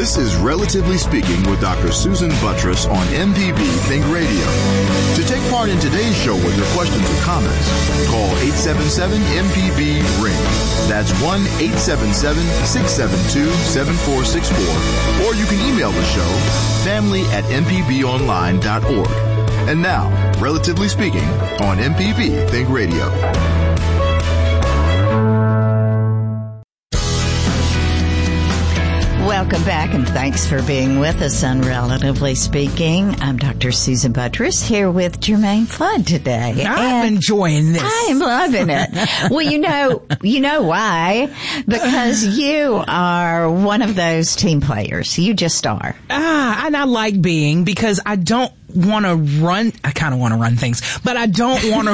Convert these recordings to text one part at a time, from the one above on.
This is Relatively Speaking with Dr. Susan Buttross on MPB Think Radio. To take part in today's show with your questions or comments, call 877-MPB-RING. That's 1-877-672-7464. Or you can email the show, family@mpbonline.org. And now, Relatively Speaking on MPB Think Radio. Welcome back, and thanks for being with us on Relatively Speaking. I'm Dr. Susan Buttross here with Jermaine Flood today. I'm enjoying this. I'm loving it. Well, you know why? Because you are one of those team players. You just are. And I like being, because I don't want to run. I kind of want to run things, but I don't want to.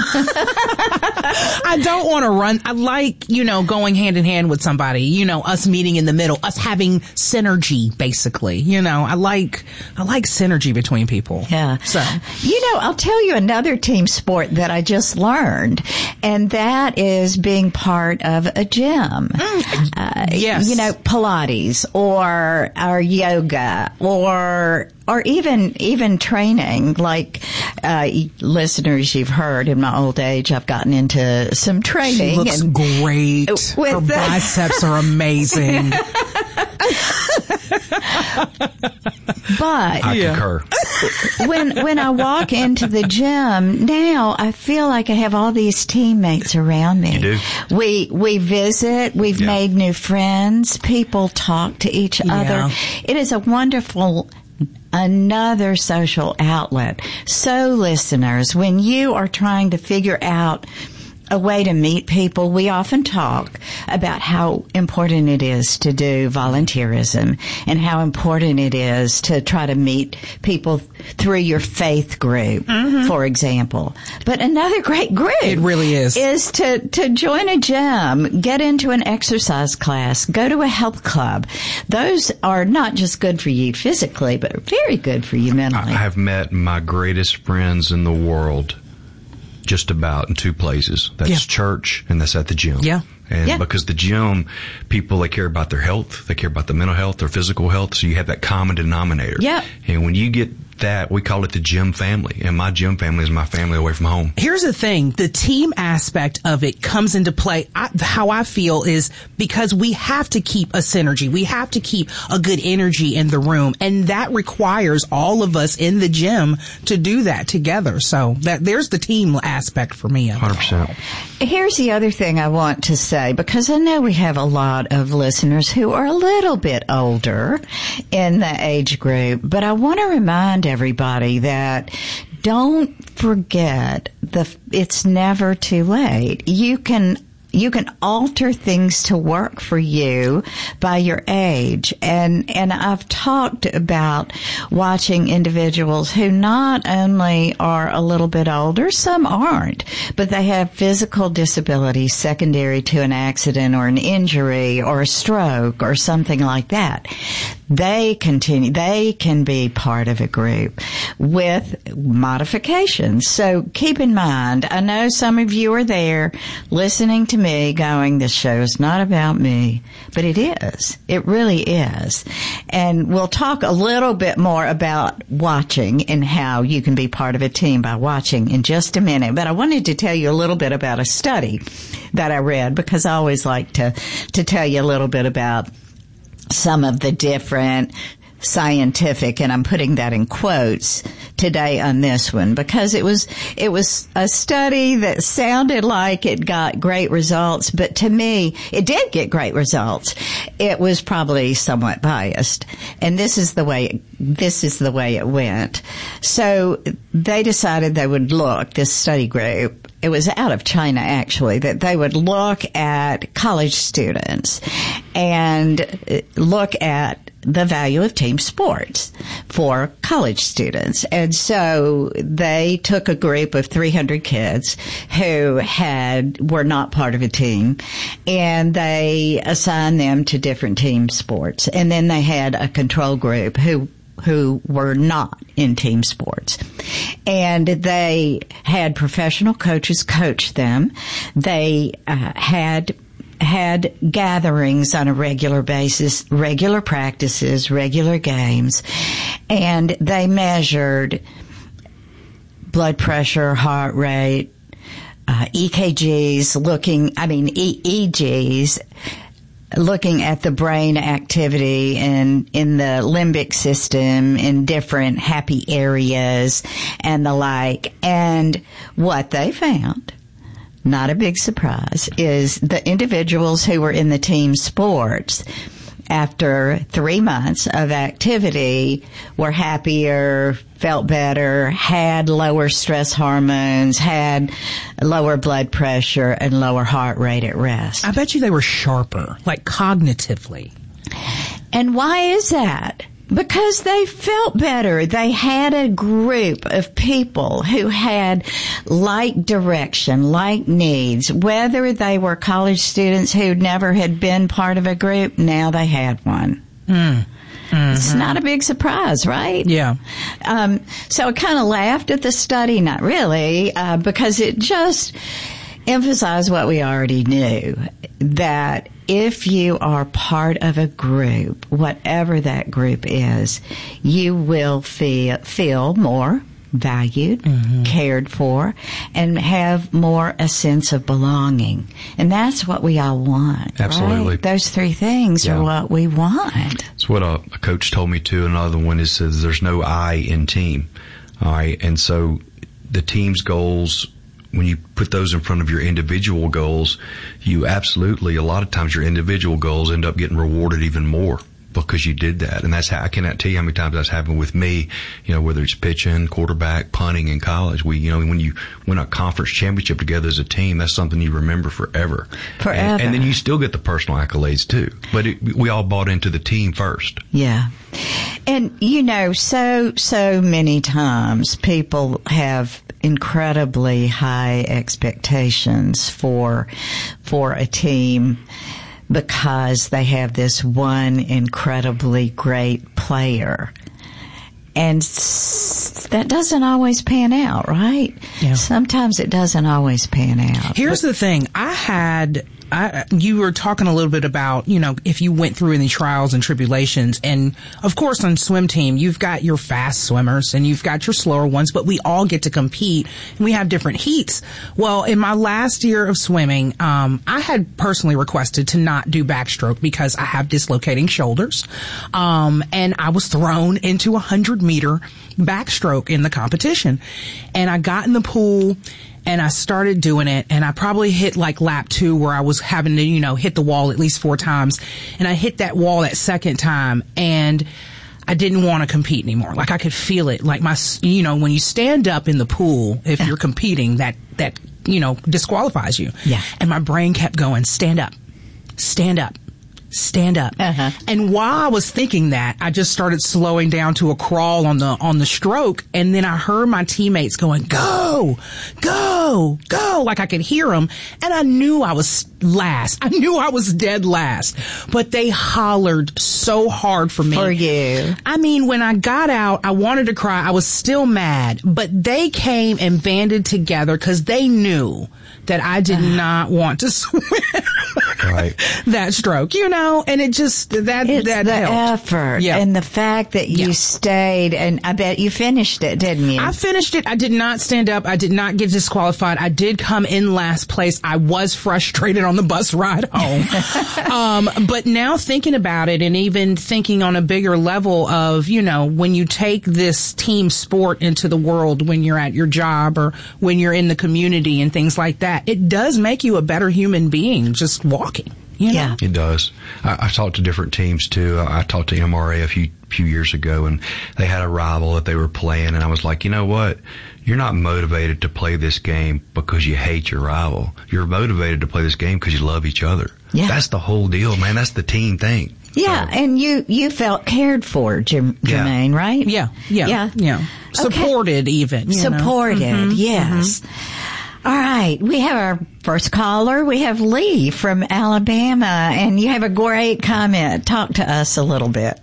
I don't want to run. I like, going hand in hand with somebody, us meeting in the middle, us having synergy, basically. I like synergy between people. Yeah. So, I'll tell you another team sport that I just learned, and that is being part of a gym. Yes. Pilates or yoga or even training, like, listeners, you've heard in my old age, I've gotten into some training. She looks great. Her biceps are amazing. But I concur. When I walk into the gym now, I feel like I have all these teammates around me. You do? We visit. We've made new friends. People talk to each other. It is a wonderful, another social outlet. So, listeners, when you are trying to figure out a way to meet people, we often talk about how important it is to do volunteerism and how important it is to try to meet people through your faith group, for example. But another great group, it really is to join a gym, get into an exercise class, go to a health club. Those are not just good for you physically, but very good for you mentally. I have met my greatest friends in the world just about in two places. That's church and that's at the gym. Yeah. And because the gym, people, they care about their health. They care about their mental health, their physical health. So you have that common denominator. Yeah. And when you get that, we call it the gym family. And my gym family is my family away from home. Here's the thing. The team aspect of it comes into play. How I feel is because we have to keep a synergy. We have to keep a good energy in the room. And that requires all of us in the gym to do that together. So there's the team aspect for me. 100%. Here's the other thing I want to say, because I know we have a lot of listeners who are a little bit older in the age group, but I want to remind everybody that don't forget it's never too late. You can alter things to work for you by your age. And I've talked about watching individuals who not only are a little bit older, some aren't, but they have physical disabilities secondary to an accident or an injury or a stroke or something like that. They can be part of a group with modifications. So keep in mind, I know some of you are there listening to me going, this show is not about me, but it is. It really is. And we'll talk a little bit more about watching and how you can be part of a team by watching in just a minute. But I wanted to tell you a little bit about a study that I read, because I always like to tell you a little bit about some of the different scientific, and I'm putting that in quotes today on this one, because it was a study that sounded like it got great results, but to me, it did get great results. It was probably somewhat biased, and this is the way it went. So they decided they would look, this study group, it was out of China actually, that they would look at college students and look at the value of team sports for college students. And so they took a group of 300 kids who were not part of a team, and they assigned them to different team sports. And then they had a control group who were not in team sports. And they had professional coaches coach them. They had had gatherings on a regular basis, regular practices, regular games, and they measured blood pressure, heart rate, EKGs, EEGs, looking at the brain activity and in the limbic system in different happy areas and the like. And what they found, not a big surprise, is the individuals who were in the team sports after 3 months of activity were happier, felt better, had lower stress hormones, had lower blood pressure, and lower heart rate at rest. I bet you they were sharper, like cognitively. And why is that? Because they felt better. They had a group of people who had like direction, like needs, whether they were college students who never had been part of a group, now they had one. It's not a big surprise, right? Yeah. So I kind of laughed at the study, not really, because it just emphasized what we already knew, that if you are part of a group, whatever that group is, you will feel more valued, cared for, and have more a sense of belonging. And that's what we all want. Absolutely. Right? Those three things are what we want. It's what a coach told me too. Another one is says there's no I in team. All right. And so the team's goals, when you put those in front of your individual goals, you absolutely, a lot of times your individual goals end up getting rewarded even more because you did that. And that's how, I cannot tell you how many times that's happened with me, whether it's pitching, quarterback, punting in college. When you win a conference championship together as a team, that's something you remember forever. And then you still get the personal accolades too. But we all bought into the team first. Yeah. And, so many times people have incredibly high expectations for a team because they have this one incredibly great player. And that doesn't always pan out, right? Yeah. Sometimes it doesn't always pan out. Here's the thing. You were talking a little bit about, if you went through any trials and tribulations. And of course, on swim team, you've got your fast swimmers and you've got your slower ones, but we all get to compete and we have different heats. Well, in my last year of swimming, I had personally requested to not do backstroke because I have dislocating shoulders. And I was thrown into 100-meter backstroke in the competition. And I got in the pool and I started doing it, and I probably hit like lap 2 where I was having to, hit the wall at least 4 times. And I hit that wall that second time, and I didn't want to compete anymore. Like I could feel it. Like when you stand up in the pool, if you're competing, that disqualifies you. Yeah. And my brain kept going, stand up, stand up, stand up. Uh-huh. And while I was thinking that, I just started slowing down to a crawl on the stroke. And then I heard my teammates going, go, go, go. Like I could hear them. And I knew I was last. I knew I was dead last. But they hollered so hard for me. For you. I mean, when I got out, I wanted to cry. I was still mad. But they came and banded together because they knew that I did not want to swim right. that stroke, and it just, that it's that the helped. effort Yeah. and the fact that you stayed, and I bet you finished it, didn't you? I finished it. I did not stand up. I did not get disqualified. I did come in last place. I was frustrated on the bus ride home. But now thinking about it and even thinking on a bigger level of, when you take this team sport into the world, when you're at your job or when you're in the community and things like that, it does make you a better human being just walking. Yeah. It does. I talked to different teams too. I talked to MRA a few years ago, and they had a rival that they were playing, and I was like, you know what? You're not motivated to play this game because you hate your rival. You're motivated to play this game because you love each other. Yeah. That's the whole deal, man. That's the team thing. Yeah, and you felt cared for, Jermaine, right? Yeah. Okay. Supported even. Supported, yes. All right, we have our first caller. We have Lee from Alabama, and you have a great comment. Talk to us a little bit.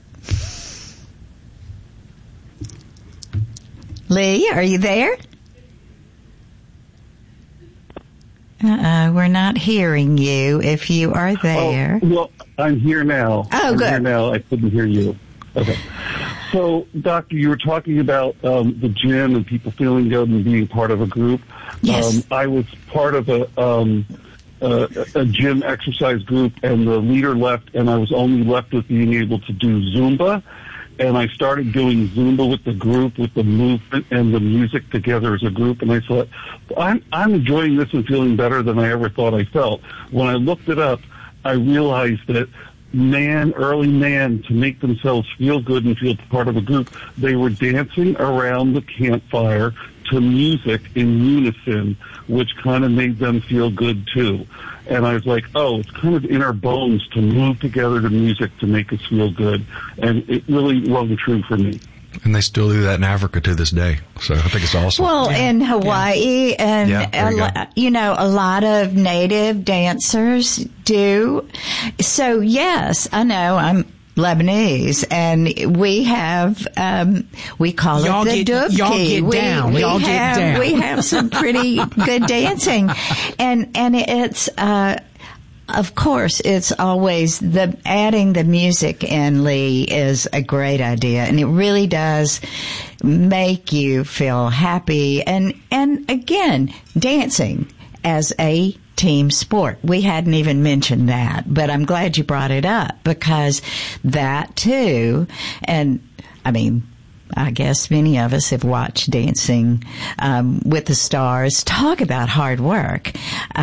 Lee, are you there? We're not hearing you if you are there. Oh, well, I'm here now. Oh, good. I'm here now. I couldn't hear you. Okay. So, Doctor, you were talking about the gym and people feeling good and being part of a group. Yes. I was part of a gym exercise group, and the leader left, and I was only left with being able to do Zumba. And I started doing Zumba with the group, with the movement and the music together as a group. And I thought, I'm enjoying this and feeling better than I ever thought I felt. When I looked it up, I realized that early man, to make themselves feel good and feel part of a group, they were dancing around the campfire to music in unison, which kind of made them feel good too. And I was like, oh, it's kind of in our bones to move together to music to make us feel good. And it really rung true for me. And they still do that in Africa to this day. So I think it's awesome. Well, in Hawaii and, a lot of native dancers do. So yes, I know I'm Lebanese, and we have, we call y'all it the dubki. Y'all get down. Y'all get down. We have some pretty good dancing. And it's, of course, it's always adding the music in, Lee, is a great idea, and it really does make you feel happy. And again, dancing as a team sport. We hadn't even mentioned that, but I'm glad you brought it up, because that too, and I mean, I guess many of us have watched Dancing with the Stars. Talk about hard work.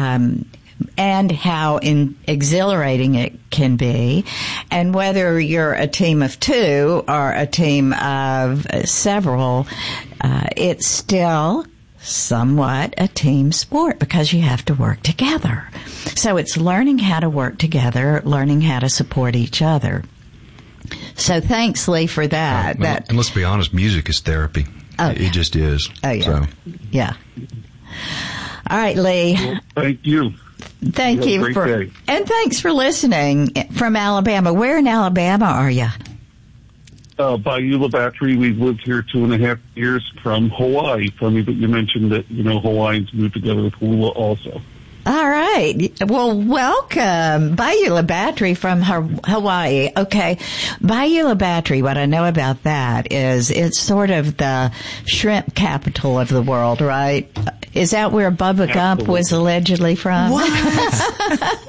And how exhilarating it can be. And whether you're a team of two or a team of several, it's still somewhat a team sport, because you have to work together. So it's learning how to work together, learning how to support each other. So thanks, Lee, for that. And let's be honest, music is therapy. Oh, it just is. Oh, yeah. So. Yeah. All right, Lee. Well, thank you. Thank you and thanks for listening from Alabama. Where in Alabama are you? Beulah Battery. We've lived here 2.5 years from Hawaii. Funny that you mentioned that, Hawaiians moved together with hula also. All right. Well, welcome. Beulah Battery from Hawaii. Okay. Beulah Battery, what I know about that is it's sort of the shrimp capital of the world, right? Is that where Bubba Gump was allegedly from? What?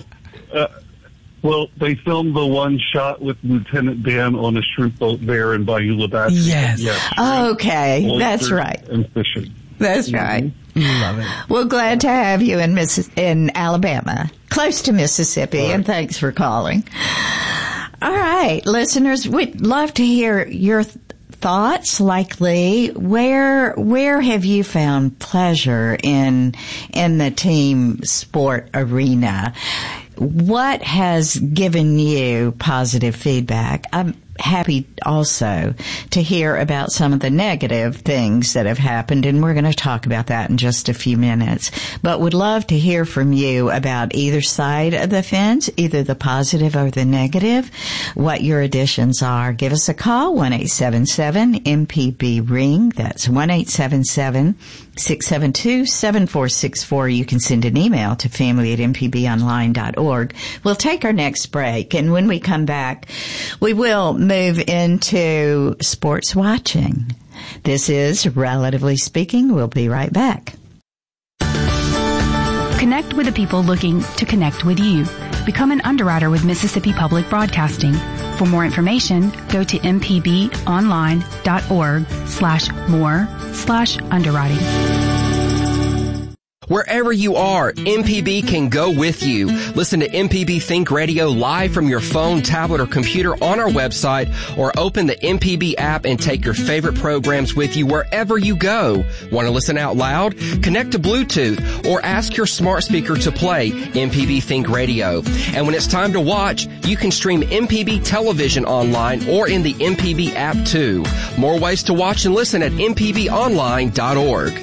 Well, they filmed the one shot with Lieutenant Dan on a shrimp boat there in Beulah Battery. Yes. Okay. That's right. And fishing. That's right. Love it. Well, glad to have you in Alabama, close to Mississippi, and thanks for calling. All right, listeners, we'd love to hear your thoughts. Like Lee, where have you found pleasure in the team sport arena? What has given you positive feedback? I'm happy also to hear about some of the negative things that have happened, and we're going to talk about that in just a few minutes. But would love to hear from you about either side of the fence, either the positive or the negative, what your additions are. Give us a call, 1-877-MPB-RING. That's 1-877-672-7464. You can send an email to family@mpbonline.org. We'll take our next break, and when we come back, we will move into sports watching. This is Relatively Speaking. We'll be right back. Connect with the people looking to connect with you. Become an underwriter with Mississippi Public Broadcasting. For more information, go to mpbonline.org/more/underwriting. Wherever you are, MPB can go with you. Listen to MPB Think Radio live from your phone, tablet, or computer on our website, or open the MPB app and take your favorite programs with you wherever you go. Want to listen out loud? Connect to Bluetooth or ask your smart speaker to play MPB Think Radio. And when it's time to watch, you can stream MPB television online or in the MPB app too. More ways to watch and listen at mpbonline.org.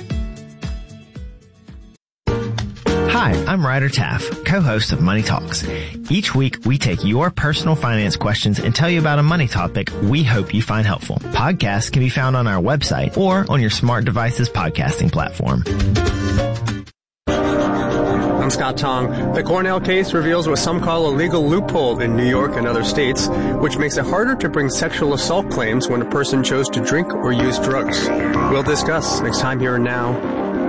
Hi, I'm Ryder Taff, co-host of Money Talks. Each week, we take your personal finance questions and tell you about a money topic we hope you find helpful. Podcasts can be found on our website or on your smart device's podcasting platform. I'm Scott Tong. The Cornell case reveals what some call a legal loophole in New York and other states, which makes it harder to bring sexual assault claims when a person chose to drink or use drugs. We'll discuss next time here and now